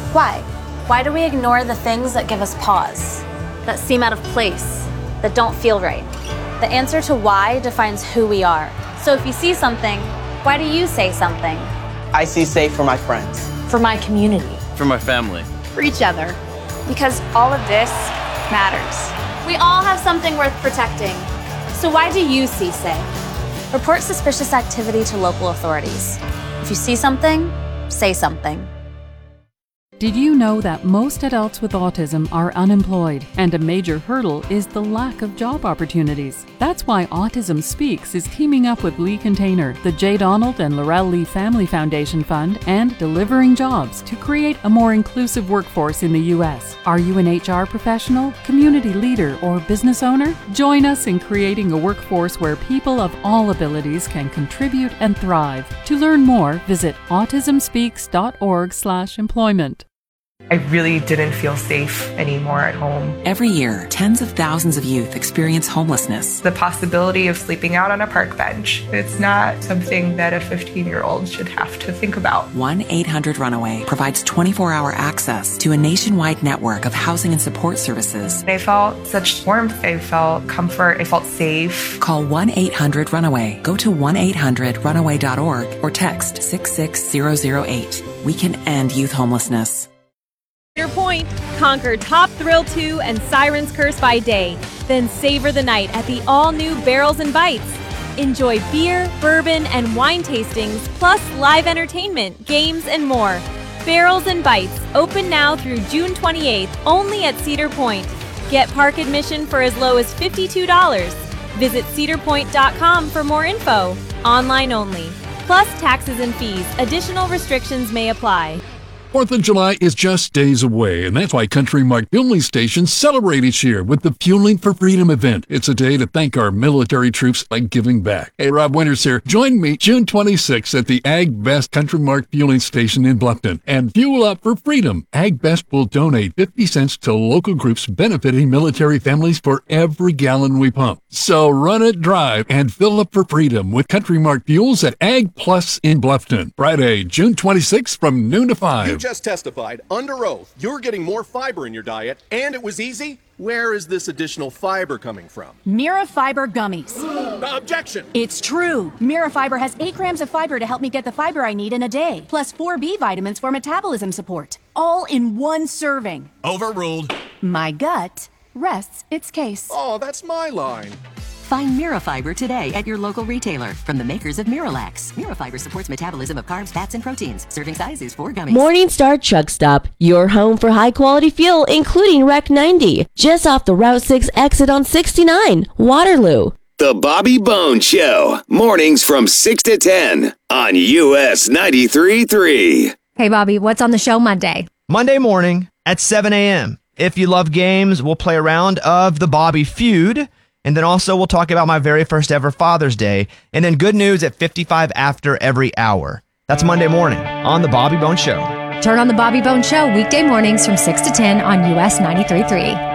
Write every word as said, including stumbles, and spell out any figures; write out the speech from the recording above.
Why? Why do we ignore the things that give us pause, that seem out of place, that don't feel right? The answer to why defines who we are. So if you see something, why do you say something? I see safe for my friends. For my community. For my family. For each other. Because all of this matters. We all have something worth protecting. So why do you see safe? Report suspicious activity to local authorities. If you see something, say something. Did you know that most adults with autism are unemployed, and a major hurdle is the lack of job opportunities? That's why Autism Speaks is teaming up with Lee Container, the J. Donald and Laurel Lee Family Foundation Fund, and Delivering Jobs to create a more inclusive workforce in the U S. Are you an H R professional, community leader, or business owner? Join us in creating a workforce where people of all abilities can contribute and thrive. To learn more, visit autism speaks dot org slash employment. I really didn't feel safe anymore at home. Every year, tens of thousands of youth experience homelessness. The possibility of sleeping out on a park bench, it's not something that a fifteen-year-old should have to think about. one eight hundred runaway provides twenty-four hour access to a nationwide network of housing and support services. I felt such warmth. I felt comfort. I felt safe. Call one eight hundred runaway. Go to one eight hundred runaway dot org or text six six zero zero eight. We can end youth homelessness. Cedar Point, conquer Top Thrill two and Siren's Curse by day, then savor the night at the all-new Barrels and Bites. Enjoy beer, bourbon, and wine tastings, plus live entertainment, games, and more. Barrels and Bites, open now through June twenty-eighth, only at Cedar Point. Get park admission for as low as fifty-two dollars. Visit cedar point dot com for more info. Online only. Plus taxes and fees. Additional restrictions may apply. fourth of July is just days away, and that's why Country Mark fueling stations celebrate each year with the Fueling for Freedom event. It's a day to thank our military troops by giving back. Hey, Rob Winters here. Join me June twenty-sixth at the Ag Best Country Mark fueling station in Bluffton and fuel up for freedom. Ag Best will donate fifty cents to local groups benefiting military families for every gallon we pump. So run it, drive, and fill up for freedom with Country Mark fuels at Ag Plus in Bluffton. Friday, June twenty-sixth from noon to five. Just testified under oath you're getting more fiber in your diet, and it was easy. Where is this additional fiber coming from? Mirafiber gummies. Objection! It's true. Mirafiber has eight grams of fiber to help me get the fiber I need in a day, plus four B vitamins for metabolism support, all in one serving. Overruled. My gut rests its case. Oh, that's my line. Find Mirafiber today at your local retailer from the makers of Miralax. Mirafiber supports metabolism of carbs, fats, and proteins. Serving size is four gummies. Morningstar Truck Stop, your home for high-quality fuel, including R E C ninety, just off the Route six exit on sixty-nine, Waterloo. The Bobby Bones Show, mornings from six to ten on U S ninety-three point three. Hey, Bobby, what's on the show Monday? Monday morning at seven a.m. If you love games, we'll play a round of the Bobby Feud. And then also we'll talk about my very first ever Father's Day. And then good news at fifty-five after every hour. That's Monday morning on The Bobby Bones Show. Turn on The Bobby Bones Show weekday mornings from six to ten on U S ninety-three point three.